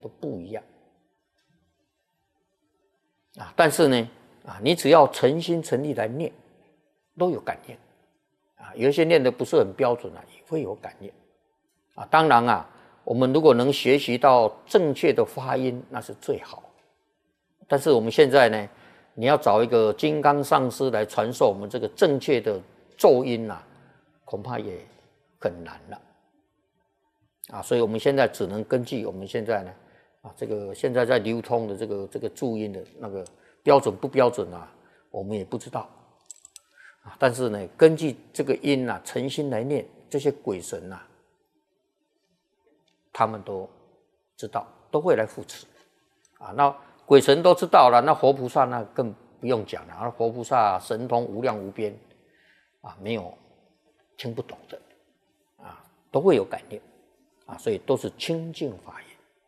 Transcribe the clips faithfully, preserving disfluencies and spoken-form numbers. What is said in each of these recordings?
都不一样啊。但是呢，啊，你只要诚心诚意来念，都有感应啊。有一些念的不是很标准啊，也会有感应啊。当然啊，我们如果能学习到正确的发音，那是最好。但是我们现在呢，你要找一个金刚上师来传授我们这个正确的咒音啊，恐怕也很难了啊。所以我们现在只能根据我们现在呢，啊，这个现在在流通的这个这个注音的那个标准不标准啊，我们也不知道啊。但是呢，根据这个音啊，诚心来念，这些鬼神啊，他们都知道，都会来扶持啊。那鬼神都知道了，那活菩萨那更不用讲了。啊，活菩萨神通无量无边啊，没有听不懂的啊，都会有感应啊，所以都是清净法言。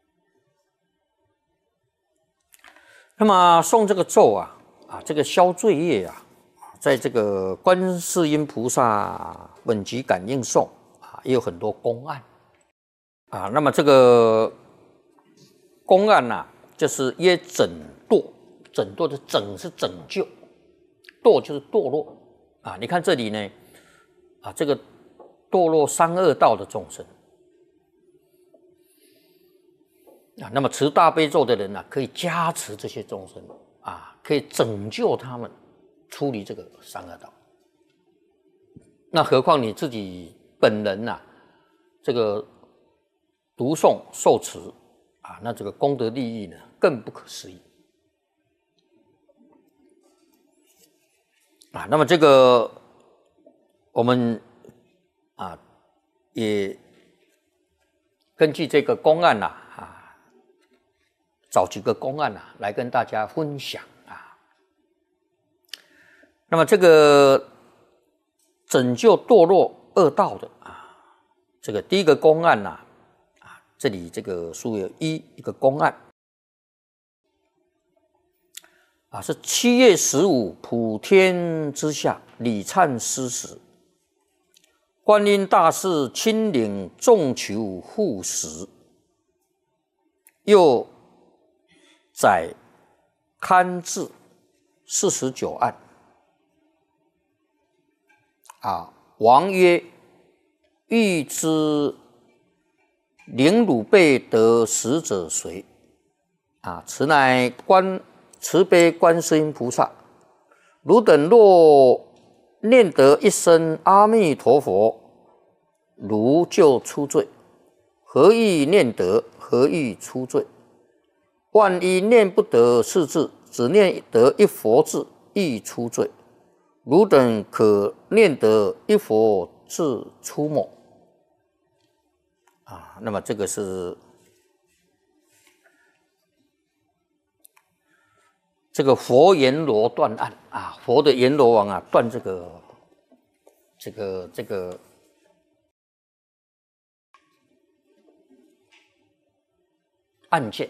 那么诵这个咒啊，啊，这个消罪业啊，在这个观世音菩萨本集感应颂啊，也有很多公案啊。那么这个公案呐、啊，就是耶拯堕，拯堕的拯是拯救，堕就是堕落啊。你看这里呢，啊，这个堕落三恶道的众生啊，那么持大悲咒的人呢、啊，可以加持这些众生啊，可以拯救他们出离这个三恶道。那何况你自己本人呐、啊，这个读诵受持啊，那这个功德利益呢，更不可思议啊。那么这个我们啊，也根据这个公案呐、啊。啊，找几个公案啊，来跟大家分享啊。那么这个拯救堕落恶道的啊，这个第一个公案呐、啊，啊，这里这个书有一一个公案啊，是七月十五普天之下礼忏施食，观音大士亲领众求护食，又载刊制四十九案啊。王曰：欲知凌辱被得食者谁？啊，此乃观慈悲观世音菩萨。汝等若念得一声阿弥陀佛，汝就出罪。何以念得？何以出罪？万一念不得四字，只念得一佛字，亦出罪。汝等可念得一佛字出没啊。那么这个是这个佛阎罗断案啊，佛的阎罗王啊，断这个这个这个案件。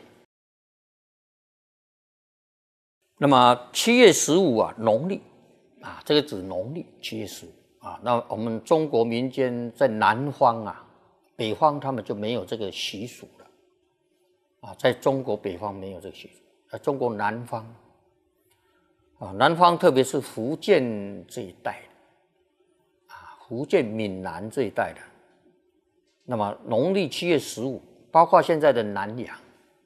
那么七月十五啊，农历啊，这个指农历七月十五啊。那我们中国民间在南方啊，北方他们就没有这个习俗了啊，在中国北方没有这个习俗，在中国南方啊，南方特别是福建这一带的啊，福建闽南这一带的，那么农历七月十五，包括现在的南洋。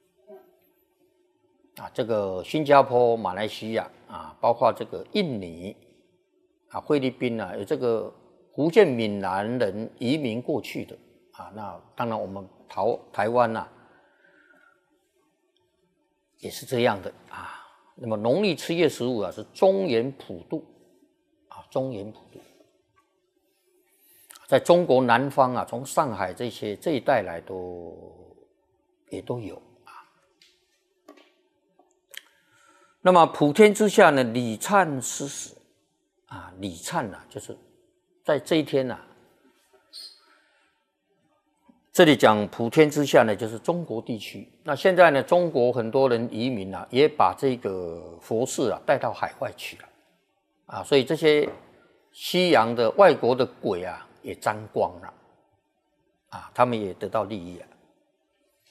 啊，这个新加坡、马来西亚啊，包括这个印尼啊、菲律宾啊，有这个福建闽南人移民过去的啊。那当然，我们台台湾呐、啊、也是这样的啊。那么农历七月十五啊，是中原普渡啊，中原普渡，在中国南方啊，从上海这些这一带来都也都有。那么普天之下呢，礼忏施食啊，礼忏啊，就是在这一天啊，这里讲普天之下呢，就是中国地区。那现在呢，中国很多人移民啊，也把这个佛事啊带到海外去了啊，所以这些西洋的外国的鬼啊，也沾光了啊，他们也得到利益了。